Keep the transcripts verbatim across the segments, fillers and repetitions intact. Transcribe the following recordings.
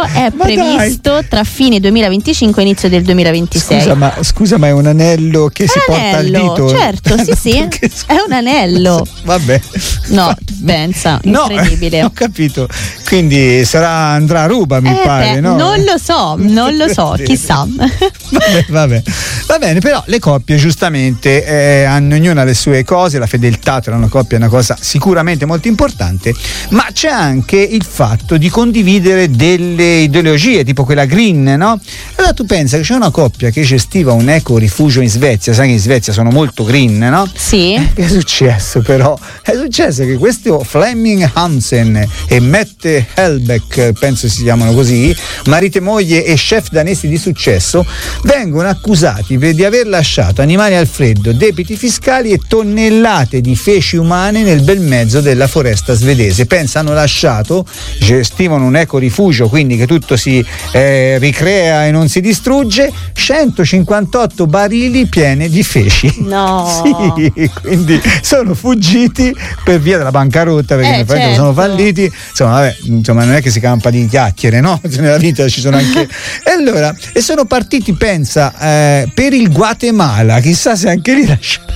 è ma previsto dai. tra fine duemilaventicinque e inizio del duemilaventisei. Scusa, ma, scusa, ma è un anello che È si un porta anello, al dito? certo, sì, sì, Perché- è un anello. Vabbè. No, pensa, No, incredibile. ho capito. Quindi sarà andrà a ruba, mi Eh, pare, beh, no? non lo so, non lo so, chissà. Vabbè, vabbè. Va bene, però le coppie giustamente eh, hanno ognuna le sue cose, la fedeltà tra una coppia è una cosa sicuramente molto importante, ma c'è anche il fatto di condividere delle ideologie, tipo quella green, no? Allora tu pensa che c'è una coppia che gestiva un eco rifugio in Svezia, sai che in Svezia sono molto green, no? Sì. Eh, che è successo però? È successo che questo Flemming Hansen e Mette Helbeck, penso si chiamano così, marito e moglie e chef danesi di successo, vengono accusati di aver lasciato animali al freddo, debiti fiscali e tonnellate di feci umane nel bel mezzo della foresta svedese. Pensa, hanno lasciato, gestivano un ecorifugio, quindi che tutto si eh, ricrea e non si distrugge, centocinquantotto barili pieni di feci. No. Sì, quindi sono fuggiti per via della bancarotta, perché Eh, in effetti certo. sono falliti. Insomma, vabbè, insomma, non è che si campa di chiacchiere, no? Nella vita ci sono anche. E allora, e sono partiti, pensa, eh, per il Guatemala, chissà se anche lì lasciano.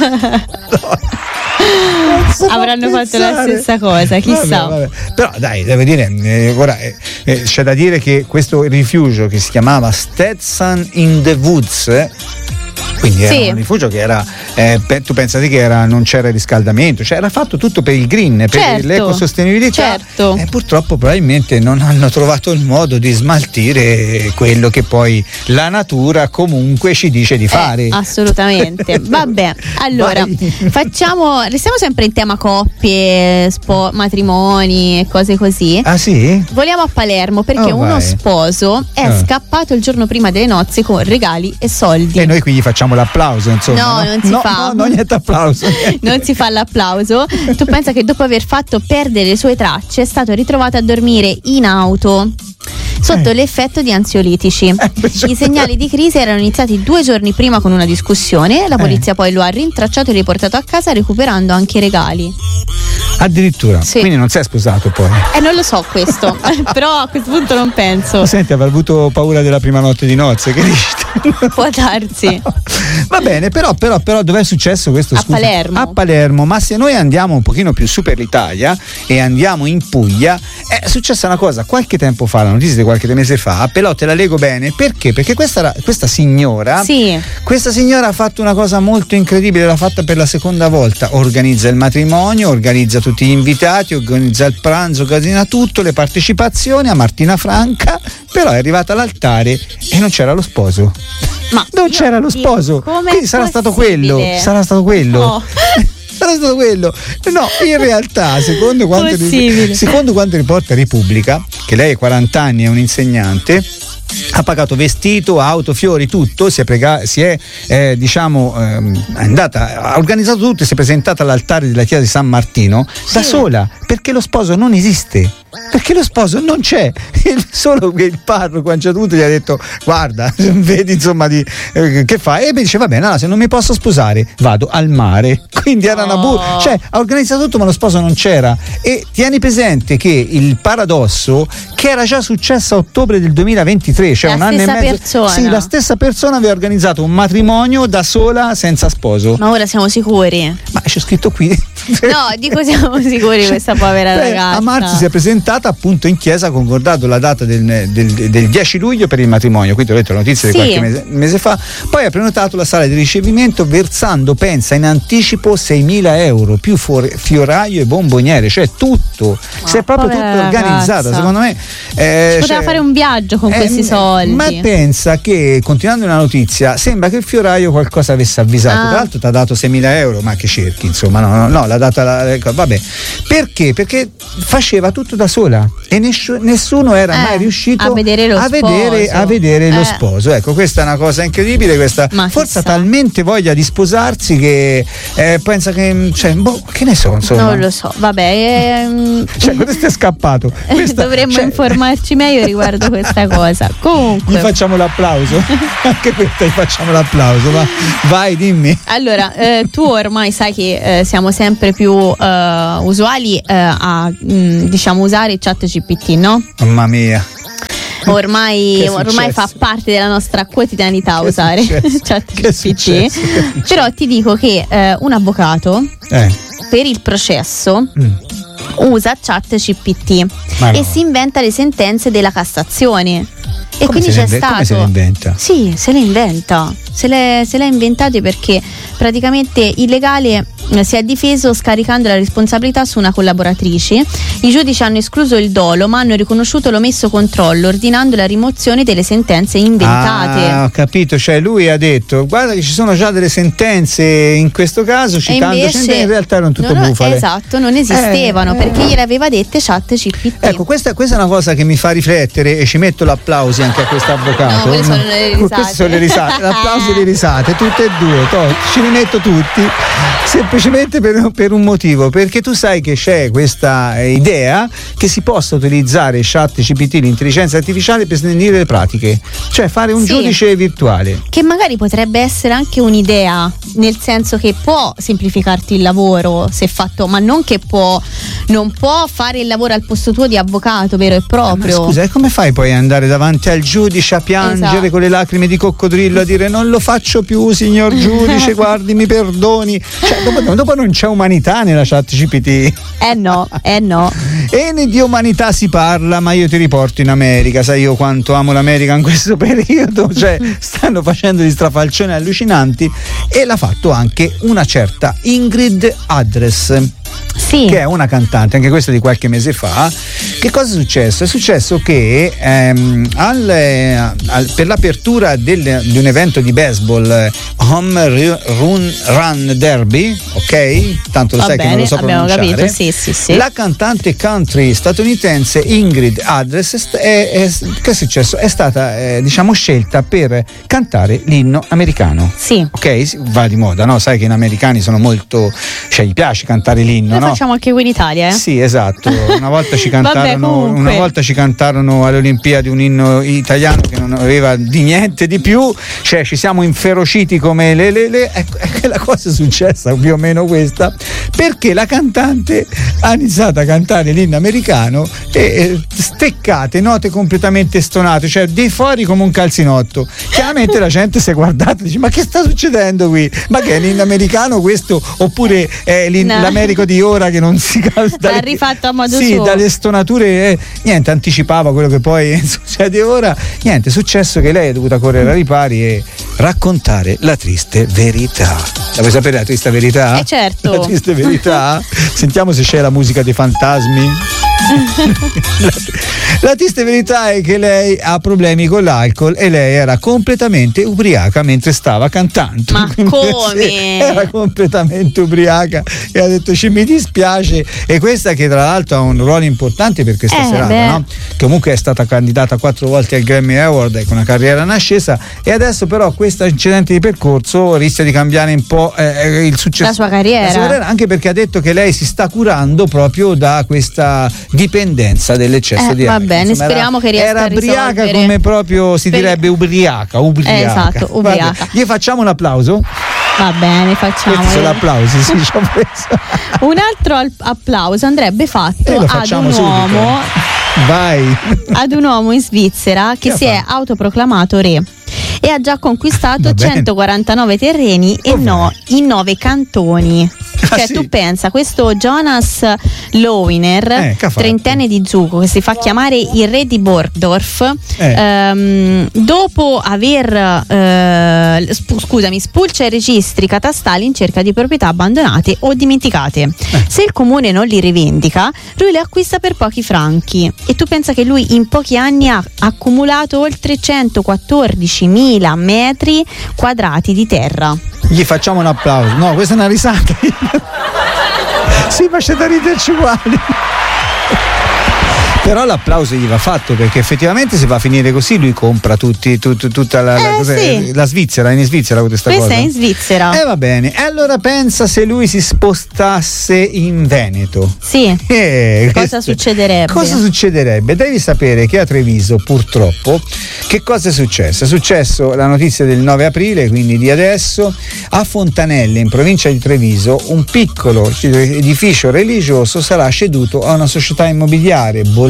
Avranno fatto la stessa cosa, chissà. Vabbè, vabbè. Però dai, devo dire, eh, ora eh, eh, c'è da dire che questo rifugio che si chiamava Stetson in the Woods, eh, quindi era Sì. un rifugio che era eh, pe- tu pensate che era, non c'era riscaldamento, cioè era fatto tutto per il green, per Certo, l'ecosostenibilità, certo. e purtroppo probabilmente non hanno trovato il modo di smaltire quello che poi la natura comunque ci dice di fare. Eh, assolutamente. Vabbè, allora Vai. facciamo, restiamo sempre in tema coppie, spo- matrimoni e cose così. Ah sì? Voliamo a Palermo perché Oh, uno vai. sposo è Ah. scappato il giorno prima delle nozze con regali e soldi. E noi qui gli facciamo l'applauso, insomma. No, non si no, fa. No, no, niente applauso. niente. Non si fa l'applauso. Tu pensa che dopo aver fatto perdere le sue tracce è stato ritrovato a dormire in auto sotto Eh. l'effetto di ansiolitici. I segnali di crisi erano iniziati due giorni prima con una discussione. La polizia poi lo ha rintracciato e riportato a casa recuperando anche i regali. Addirittura. Sì. Quindi non si è sposato poi. Eh, non lo so questo, però a questo punto non penso. Senti, avrà avuto paura della prima notte di nozze, che dici? Può darsi. Va bene, però, però, però dov'è successo questo? A scusa? Palermo. A Palermo, ma se noi andiamo un pochino più su per l'Italia e andiamo in Puglia, è successa una cosa qualche tempo fa, la notizia di qualche mese fa, però te la leggo bene, perché? Perché questa, questa signora, Sì. questa signora ha fatto una cosa molto incredibile, l'ha fatta per la seconda volta, organizza il matrimonio, organizza tutti gli invitati, organizza il pranzo, organizza tutto, le partecipazioni a Martina Franca, però è arrivata all'altare e non c'era lo sposo. Ma Non io c'era lo dico, sposo, com'è quindi sarà stato possibile? quello, sarà stato quello. No. Sarà stato quello. No, in realtà, secondo quanto, Possibile. secondo quanto riporta Repubblica, che lei è quaranta anni, è un insegnante, ha pagato vestito, auto, fiori, tutto, si è, prega- si è eh, diciamo ehm, è andata, ha organizzato tutto e si è presentata all'altare della chiesa di San Martino da sola, perché lo sposo non esiste. Perché lo sposo non c'è, il, solo che il parroco a un certo punto gli ha detto: guarda, vedi insomma di, eh, che fai? E mi dice: va bene, allora, se non mi posso sposare vado al mare. Quindi era una bu- Oh. cioè ha organizzato tutto ma lo sposo non c'era. E tieni presente che il paradosso, che era già successo a ottobre del duemilaventitré, cioè La un anno e stessa mezzo, persona. sì, la stessa persona aveva organizzato un matrimonio da sola senza sposo. Ma ora siamo sicuri? Ma c'è scritto qui. No, dico siamo sicuri questa povera Beh, ragazza. a marzo si è presentata appunto in chiesa, ha concordato la data del, del, del dieci luglio per il matrimonio, quindi ho letto la notizia Sì. di qualche mese, mese fa, poi ha prenotato la sala di ricevimento versando, pensa, in anticipo seimila euro più for- fioraio e bomboniere, cioè tutto, si è proprio tutto povera organizzata, ragazza. secondo me eh, Poteva cioè, fare un viaggio con eh, questi soldi. ma pensa che, continuando la notizia, sembra che il fioraio qualcosa avesse avvisato, Ah. tra l'altro ti ha dato seimila euro, ma che cerchi, insomma, no, no, no, l'ha data la, ecco, vabbè, perché? Perché faceva tutto da sola e nessu- nessuno era Eh, mai riuscito a vedere lo a vedere, sposo. a vedere lo Eh. sposo. Ecco, questa è una cosa incredibile, questa Ma forza ha chissà. talmente voglia di sposarsi che eh, pensa che, cioè, boh, che ne so, insomma. Non lo so, vabbè. Ehm, Cioè, questo è scappato. Questa- dovremmo cioè, informarci meglio riguardo questa cosa. Gli Comunque, facciamo l'applauso. Anche questa gli facciamo l'applauso. Va. Vai, dimmi. allora, eh, tu ormai sai che eh, siamo sempre più eh, usuali eh, a mh, diciamo usare ChatGPT, no? Mamma mia. ormai, ormai fa parte della nostra quotidianità usare ChatGPT. Però ti dico che eh, un avvocato eh. per il processo mm. usa ChatGPT no. e si inventa le sentenze della Cassazione. E come quindi c'è inve- stato. Come se le inventa? Sì, se le inventa. Se le, se le ha inventate perché praticamente il legale eh, si è difeso scaricando la responsabilità su una collaboratrice. I giudici hanno escluso il dolo, ma hanno riconosciuto l'omesso controllo, ordinando la rimozione delle sentenze inventate. Ah, ho capito. Cioè, lui ha detto: guarda che ci sono già delle sentenze in questo caso, citando sentenze, in realtà erano tutto non, bufale. Esatto, non esistevano eh, perché gliele aveva dette ChatGPT. Ecco, questa, questa è una cosa che mi fa riflettere e ci metto l'applauso anche a questo avvocato. No, queste sono le risate. Queste sono le risate, l'applauso e le risate, tutte e due, to, ci rimetto tutti, semplicemente per, per un motivo, perché tu sai che c'è questa idea che si possa utilizzare ChatGPT, l'intelligenza artificiale, per snellire le pratiche, cioè fare un sì, giudice virtuale. Che magari potrebbe essere anche un'idea, nel senso che può semplificarti il lavoro se fatto, ma non che può, non può fare il lavoro al posto tuo di avvocato vero e proprio. Ma scusa, e come fai poi ad andare davanti al giudice a piangere esatto. con le lacrime di coccodrillo a dire non lo faccio più signor giudice, guardi mi perdoni, cioè, dopo, dopo non c'è umanità nella ChatGPT. Eh no, eh no. E di umanità si parla, ma io ti riporto in America, sai io quanto amo l'America in questo periodo, cioè stanno facendo degli strafalcioni allucinanti e l'ha fatto anche una certa Ingrid Address. Sì. Che è una cantante, anche questa di qualche mese fa. Che cosa è successo? È successo che ehm, al, al, per l'apertura del, di un evento di baseball, Home Run, Run Derby, ok? Tanto lo Va sai bene, che non lo so abbiamo pronunciare. Capito, sì, sì, sì. La cantante country statunitense Ingrid Address è, è, che è successo? È stata eh, diciamo scelta per cantare l'inno americano. Sì. Ok? Va di moda, no? Sai che in americani sono molto, cioè gli piace cantare l'inno, lo no? facciamo anche qui in Italia, eh? Sì, esatto. Una volta ci cantarono, Vabbè, una volta ci cantarono alle Olimpiadi un inno italiano che non aveva di niente di più, cioè ci siamo inferociti come le le le. Ecco, la cosa è successa più o meno questa, perché la cantante ha iniziato a cantare l'inno americano e, e steccate, note completamente stonate, cioè dei fuori come un calzinotto. Chiaramente la gente si è guardata e dice: ma che sta succedendo qui? Ma che è l'inno americano questo? Oppure è no. l'Americo di ora che non si calza? L'ha rifatto a modo sì, suo. dalle stonature, eh, niente, anticipava quello che poi succede ora. Niente, è successo che lei è dovuta correre ai ripari e raccontare la triste verità. La vuoi sapere la triste verità? Eh certo. La triste verità? Sentiamo se c'è la musica dei fantasmi. la, la triste verità è che lei ha problemi con l'alcol e lei era completamente ubriaca mentre stava cantando. Ma come? Era completamente ubriaca e ha detto: ci mi dispiace. E questa che tra l'altro ha un ruolo importante per questa eh, serata, no? Comunque è stata candidata quattro volte al Grammy Award con una carriera in ascesa, e adesso però questo incidente di percorso rischia di cambiare un po' eh, il successo, la sua carriera. la sua carriera, anche perché ha detto che lei si sta curando proprio da questa dipendenza dell'eccesso eh, di alcol. Va bene, Insomma, speriamo era, che riesca era a risolvere. ubriaca, come proprio si per... direbbe ubriaca, ubriaca. Eh, esatto, ubriaca. Vabbè, gli facciamo un applauso? Va bene, facciamo. Questi sono applausi, sì, ci ho preso. Un altro applauso andrebbe fatto ad un subito. uomo Vai. ad un uomo in Svizzera che, che si è autoproclamato re e ha già conquistato centoquarantanove terreni e no, in nove cantoni. Ah, cioè sì. tu pensa, questo Jonas Lowiner, eh, trentenne di Zuko, che si fa chiamare il re di Borgdorf, eh. ehm, dopo aver eh, sp- scusami spulcia i registri catastali in cerca di proprietà abbandonate o dimenticate. Eh. Se il comune non li rivendica, lui le acquista per pochi franchi. E tu pensa che lui in pochi anni ha accumulato oltre centoquattordicimila metri quadrati di terra. Gli facciamo un applauso. No, questa è una risata. Sì, ma c'è da riderci uguali. Però l'applauso gli va fatto, perché effettivamente se va a finire così lui compra tutti, tut, tutta la, eh, la, sì. la Svizzera, in Svizzera questa questa cosa. è in Svizzera. E eh, va bene. E allora pensa se lui si spostasse in Veneto. Sì. Eh, cosa questo, succederebbe? Cosa succederebbe? Devi sapere che a Treviso, purtroppo, che cosa è successo? È successo la notizia del nove aprile, quindi di adesso, a Fontanelle, in provincia di Treviso, un piccolo edificio religioso sarà ceduto a una società immobiliare, bollito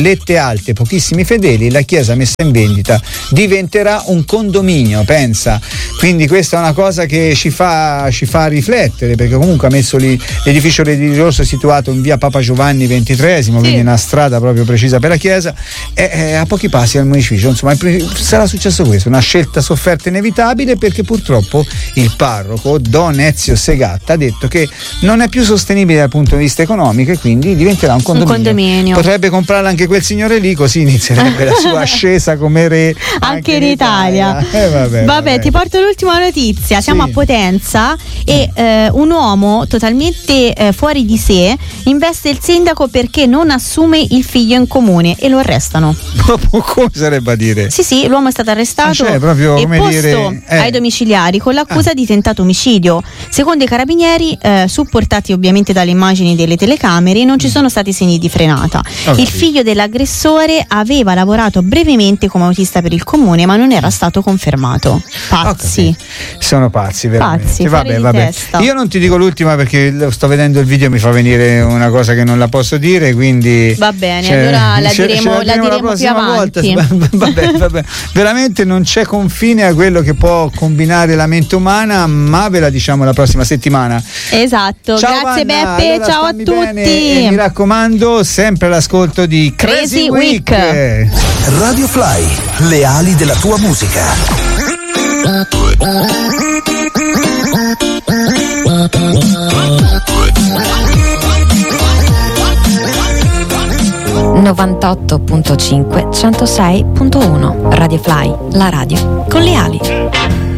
bollette alte, pochissimi fedeli, la chiesa messa in vendita diventerà un condominio, pensa. Quindi questa è una cosa che ci fa, ci fa riflettere, perché comunque ha messo lì l'edificio religioso situato in via Papa Giovanni ventitreesimo, sì. quindi una strada proprio precisa per la chiesa, e, e a pochi passi dal municipio. Insomma, sarà successo questo, una scelta sofferta inevitabile, perché purtroppo il parroco Don Ezio Segatta ha detto che non è più sostenibile dal punto di vista economico e quindi diventerà un condominio. Un condominio. Potrebbe comprarla anche quel signore lì, così inizierebbe la sua ascesa come re anche, anche in Italia, Italia. Eh, vabbè, vabbè, vabbè, ti porto l'ultima notizia. Siamo sì. a Potenza e eh, un uomo totalmente eh, fuori di sé investe il sindaco perché non assume il figlio in comune e lo arrestano. Come sarebbe a dire? Sì sì, l'uomo è stato arrestato cioè, proprio, e posto dire, eh. ai domiciliari con l'accusa ah. di tentato omicidio. Secondo i carabinieri, eh, supportati ovviamente dalle immagini delle telecamere, non ci sono stati segni di frenata. Okay. Il figlio dell'aggressore aveva lavorato brevemente come autista per il comune, ma non era stato confermato. Pazzi. Okay. Sono pazzi, veramente. Pazzi, vabbè, vabbè. Io non ti dico l'ultima perché sto vedendo il video e mi fa venire una cosa che non la posso dire, quindi va bene, cioè, allora la diremo, la diremo, la diremo più avanti. Volta. Vabbè, vabbè. Veramente non c'è confine a quello che può combinare la mente umana, ma ve la diciamo la prossima settimana. Esatto, ciao, grazie Vanna. Beppe, allora, ciao a tutti. E mi raccomando, sempre all'ascolto di Crazy, Crazy Week. Week. Radio Fly, le ali della tua musica. novantotto virgola cinque centosei virgola uno Radio Fly, la radio con le ali.